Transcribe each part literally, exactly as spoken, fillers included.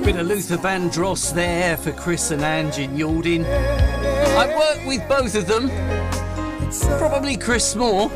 Bit of Luther Vandross there for Chris and Ange in Yalding. I work with both of them. Probably Chris more.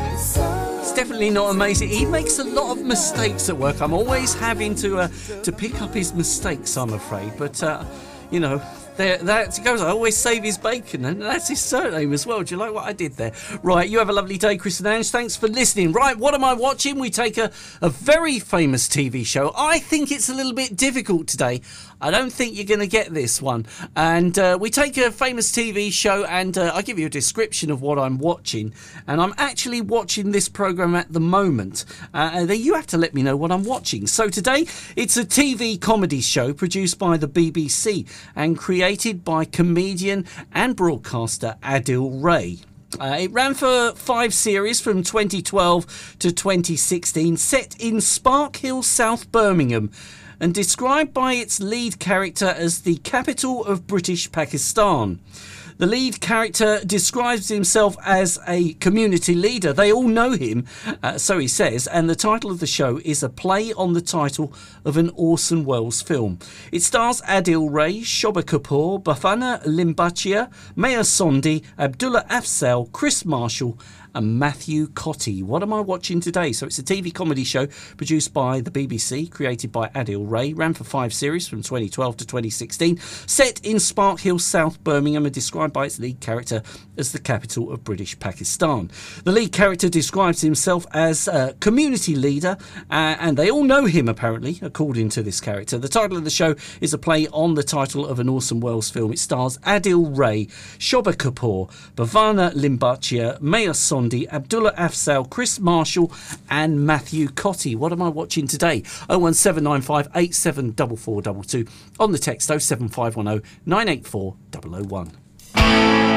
It's definitely not amazing. He makes a lot of mistakes at work. I'm always having to uh, to pick up his mistakes, I'm afraid. But, uh, you know... There, that goes. I always save his bacon, and that's his surname as well. Do you like what I did there? Right, you have a lovely day, Chris and Ange. Thanks for listening. Right, what am I watching? We take a, a very famous T V show. I think it's a little bit difficult today. I don't think you're going to get this one. And uh, we take a famous T V show, and uh, I give you a description of what I'm watching. And I'm actually watching this programme at the moment. Uh, and then you have to let me know what I'm watching. So today, it's a T V comedy show produced by the B B C and created by comedian and broadcaster Adil Ray. Uh, it ran for five series from twenty twelve to twenty sixteen, set in Spark Hill, South Birmingham, and described by its lead character as the capital of British Pakistan. The lead character describes himself as a community leader. They all know him, uh, so he says, and the title of the show is a play on the title of an Orson Welles film. It stars Adil Ray, Shobha Kapoor, Bhavana Limbachia, Maya Sondi, Abdullah Afzal, Chris Marshall and Matthew Cotty. What am I watching today? So it's a T V comedy show produced by the B B C, created by Adil Ray, ran for five series from twenty twelve to twenty sixteen, set in Spark Hill, South Birmingham, and described by its lead character as the capital of British Pakistan. The lead character describes himself as a community leader, uh, and they all know him apparently, according to this character. The title of the show is a play on the title of an Orson Welles film. It stars Adil Ray, Shobha Kapoor, Bhavana Limbachia, Maya Sondi, Abdullah Afzal, Chris Marshall and Matthew Cotty. What am I watching today? oh one seven nine five eight seven four four two two. On the text oh seven five one oh nine eight four oh oh one.